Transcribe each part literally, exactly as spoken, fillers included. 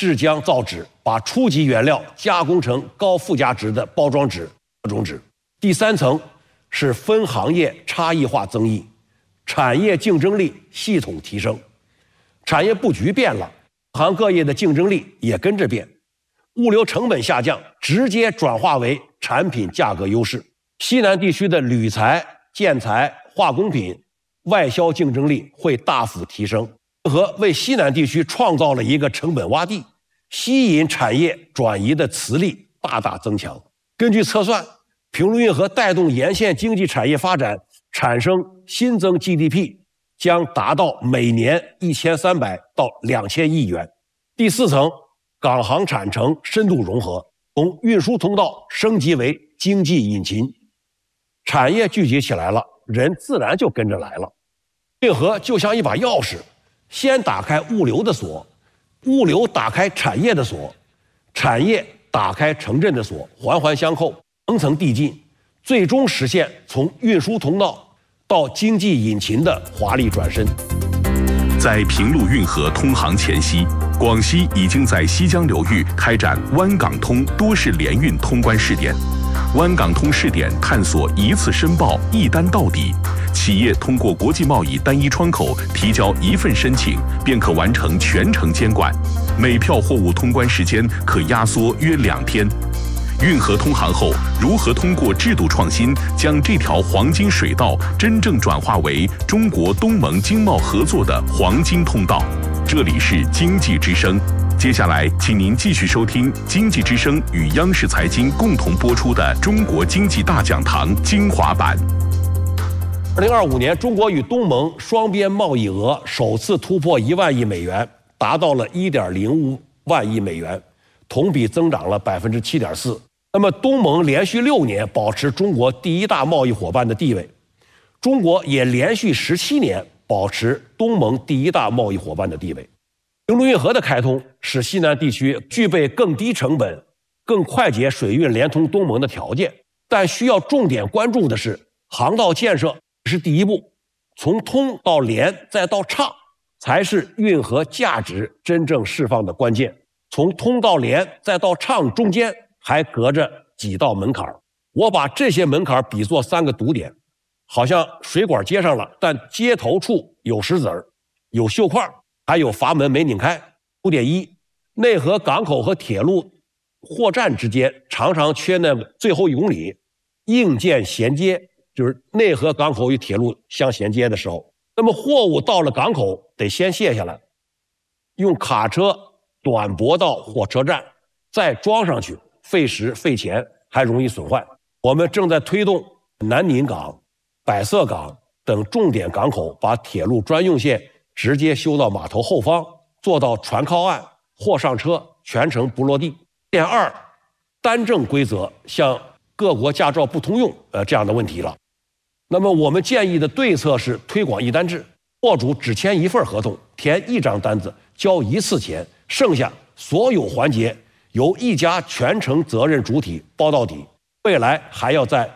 制浆造纸，把初级原料加工成高附加值的包装纸、各种纸。第三层是分行业差异化增益，产业竞争力系统提升。产业布局变了，各行各业的竞争力也跟着变，物流成本下降，直接转化为产品价格优势。西南地区的铝材、建材、化工品外销竞争力会大幅提升，和为西南地区创造了一个成本洼地，吸引产业转移的磁力大大增强。根据测算，平卢运河带动沿线经济产业发展，产生新增 G D P 将达到每年一千三百到两千亿元。第四层，港航产城深度融合，从运输通道升级为经济引擎，产业聚集起来了，人自然就跟着来了。运河就像一把钥匙，先打开物流的锁，物流打开产业的锁，产业打开城镇的锁，环环相扣，层层递进，最终实现从运输通道到经济引擎的华丽转身。 在平陆运河通航前夕，广西已经在西江流域开展湾港通多式联运通关试点。湾港通试点探索一次申报一单到底，企业通过国际贸易单一窗口提交一份申请，便可完成全程监管，每票货物通关时间可压缩约两天。运河通航后，如何通过制度创新，将这条黄金水道真正转化为中国东盟经贸合作的黄金通道？这里是经济之声，接下来请您继续收听经济之声与央视财经共同播出的《中国经济大讲堂》精华版。 二零二五年，中国与东盟双边贸易额首次突破一万亿美元，达到了一点零五万亿美元，同比增长了百分之七点四。那么，东盟连续六年保持中国第一大贸易伙伴的地位，中国也连续十七年保持东盟第一大贸易伙伴的地位。平卢运河的开通使西南地区具备更低成本、更快捷水运连通东盟的条件，但需要重点关注的是，航道建设是第一步，从通到连再到畅，才是运河价值真正释放的关键。从通到连再到畅中间还隔着几道门槛，我把这些门槛比作三个堵点，好像水管接上了，但接头处有石子儿、有锈块，还有阀门没拧开。堵点一，内河港口和铁路货站之间常常缺那个最后一公里硬件衔接，就是内河港口与铁路相衔接的时候，那么货物到了港口得先卸下来，用卡车短驳到火车站，再装上去，费时费钱，还容易损坏。我们正在推动南宁港、百色港等重点港口把铁路专用线直接修到码头后方，做到船靠岸、货上车，全程不落地。点二，单证规则像各国驾照不通用呃这样的问题了。那么我们建议的对策是推广一单制，货主只签一份合同，填一张单子，交一次钱，剩下所有环节由一家全程责任主体包到底。未来还要在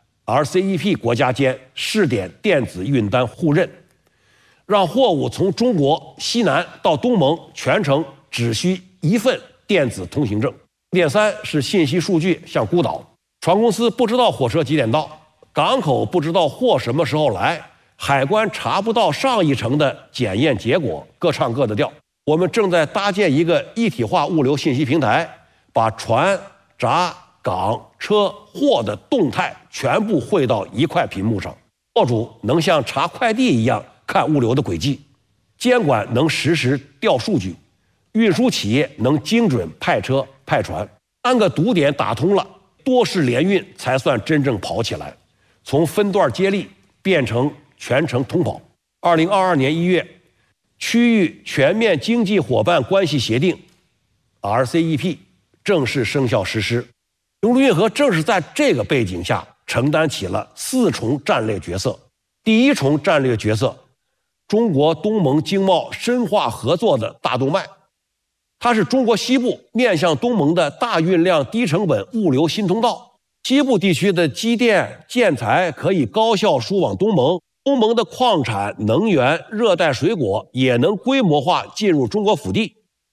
R C E P 国家间试点电子运单互认，让货物从中国西南到东盟全程只需一份电子通行证。点三是信息数据向孤岛，船公司不知道火车几点到，港口不知道货什么时候来，海关查不到上一程的检验结果，各唱各的调。我们正在搭建一个一体化物流信息平台，把船、闸、港、车、货的动态全部汇到一块屏幕上，货主能像查快递一样看物流的轨迹，监管能实时调数据，运输企业能精准派车派船。三个堵点打通了，多式联运才算真正跑起来，从分段接力变成全程通跑。二零二二年一月，区域全面经济伙伴关系协定 R C E P 正式生效实施。平卢运河正是在这个背景下承担起了四重战略角色。第一重战略角色，中国东盟经贸深化合作的大动脉，它是中国西部面向东盟的大运量低成本物流新通道。西部地区的机电建材可以高效输往东盟，东盟的矿产、能源、热带水果也能规模化进入中国腹地。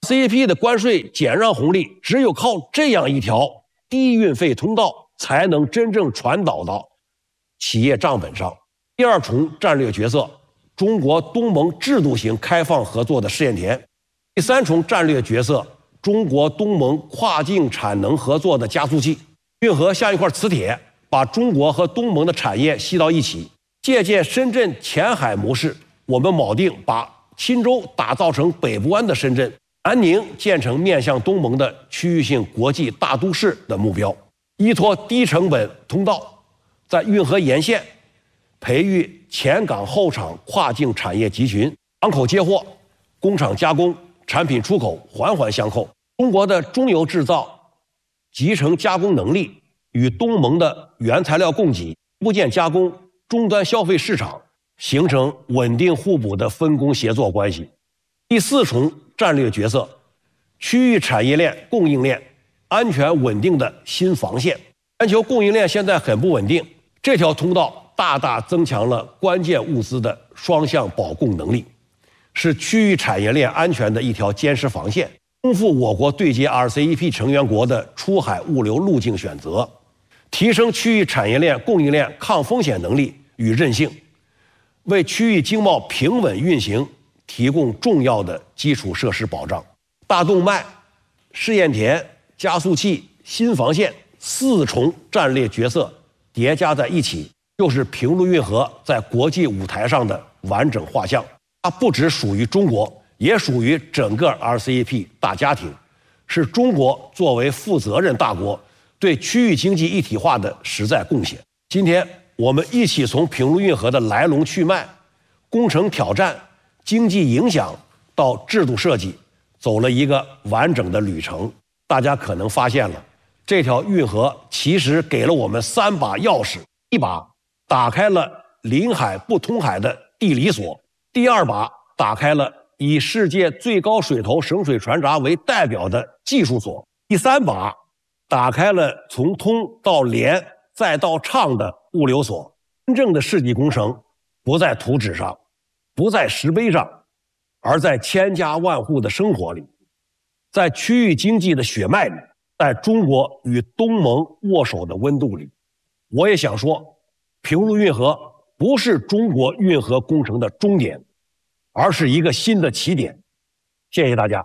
C E P 的关税减让红利，只有靠这样一条低运费通道，才能真正传导到企业账本上。第二重战略角色，中国东盟制度型开放合作的试验田。第三重战略角色，中国东盟跨境产能合作的加速器。运河像一块磁铁，把中国和东盟的产业吸到一起。借鉴深圳前海模式，我们铆定把钦州打造成北部湾的深圳，南宁建成面向东盟的区域性国际大都市的目标。依托低成本通道，在运河沿线培育前港后厂跨境产业集群，港口接货、工厂加工、产品出口环环相扣。中国的中游制造、集成加工能力与东盟的原材料供给、部件加工、终端消费市场形成稳定互补的分工协作关系。第四重战略角色，区域产业链供应链安全稳定的新防线。全球供应链现在很不稳定，这条通道大大增强了关键物资的双向保供能力，是区域产业链安全的一条坚实防线，丰富我国对接 R C E P 成员国的出海物流路径选择，提升区域产业链供应链抗风险能力与韧性，为区域经贸平稳运行提供重要的基础设施保障。大动脉、试验田、加速器、新防线四重战略角色叠加在一起，就是平陆运河在国际舞台上的完整画像。它不只属于中国，也属于整个 R C E P 大家庭，是中国作为负责任大国对区域经济一体化的实在贡献。今天我们一起从平陆运河的来龙去脉、工程挑战、经济影响到制度设计，走了一个完整的旅程。大家可能发现了，这条运河其实给了我们三把钥匙：一把打开了临海不通海的地理锁，第二把打开了以世界最高水头省水船闸为代表的技术锁，第三把打开了从通到连再到畅的物流锁。真正的世纪工程不在图纸上，不在石碑上，而在千家万户的生活里，在区域经济的血脉里，在中国与东盟握手的温度里。我也想说，平陆运河不是中国运河工程的终点，而是一个新的起点。谢谢大家。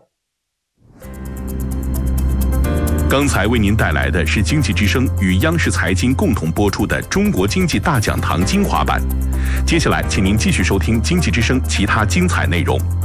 刚才为您带来的是经济之声与央视财经共同播出的《中国经济大讲堂》精华版。接下来，请您继续收听经济之声其他精彩内容。